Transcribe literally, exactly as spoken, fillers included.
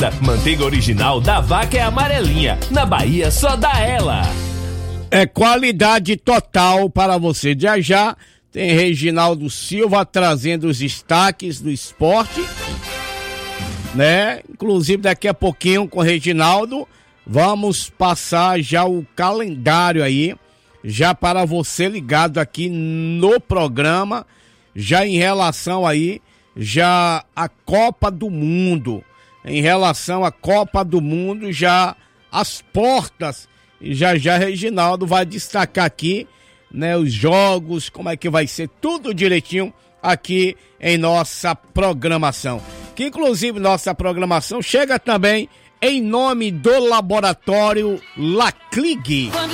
Vaca. Manteiga original da Vaca é amarelinha. Na Bahia só dá ela. É qualidade total para você. Já já tem Reginaldo Silva trazendo os destaques do esporte, né? Inclusive daqui a pouquinho com o Reginaldo vamos passar já o calendário aí, já para você ligado aqui no programa, já em relação aí, já a Copa do Mundo, em relação à Copa do Mundo, já as portas, e já já Reginaldo vai destacar aqui, né, os jogos, como é que vai ser, tudo direitinho aqui em nossa programação. Que inclusive nossa programação chega também em nome do Laboratório Laclig.